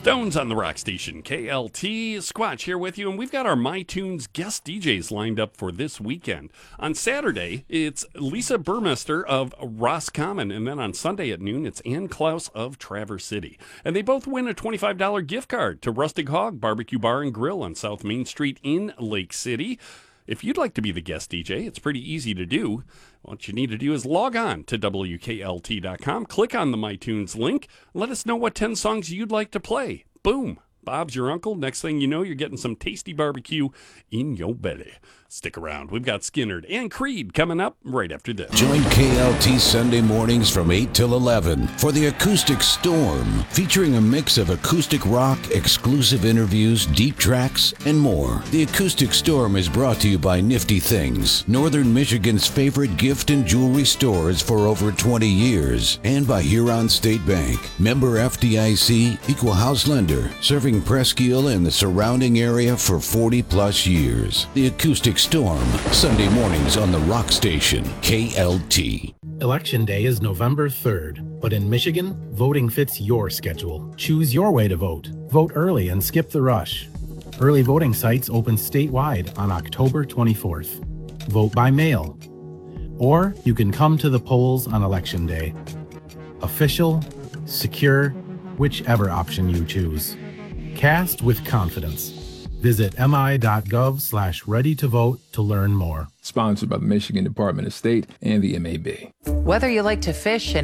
Stones on the Rock Station, KLT. Squatch here with you, and we've got our MyTunes guest DJs lined up for this weekend. On Saturday, it's Lisa Burmester of Roscommon, and then on Sunday at noon, it's Ann Klaus of Traverse City. And they both win a $25 gift card to Rustic Hog Barbecue Bar and Grill on South Main Street in Lake City. If you'd like to be the guest DJ, it's pretty easy to do. What you need to do is log on to WKLT.com, click on the MyTunes link, let us know what 10 songs you'd like to play. Boom. Bob's your uncle. Next thing you know, you're getting some tasty barbecue in your belly. Stick around. We've got Skinnerd and Creed coming up right after this. Join KLT Sunday mornings from 8 till 11 for the Acoustic Storm, featuring a mix of acoustic rock, exclusive interviews, deep tracks, and more. The Acoustic Storm is brought to you by Nifty Things, Northern Michigan's favorite gift and jewelry stores for over 20 years, and by Huron State Bank, member FDIC, equal house lender, serving Presque Isle and the surrounding area for 40-plus years. The Acoustic Storm, Sunday mornings on the Rock Station, KLT. Election Day is November 3rd, but in Michigan, voting fits your schedule. Choose your way to vote. Vote early and skip the rush. Early voting sites open statewide on October 24th. Vote by mail. Or you can come to the polls on Election Day. Official, secure, whichever option you choose. Cast with confidence. Visit mi.gov/ready-to-vote to learn more. Sponsored by the Michigan Department of State and the MAB. Whether you like to fish and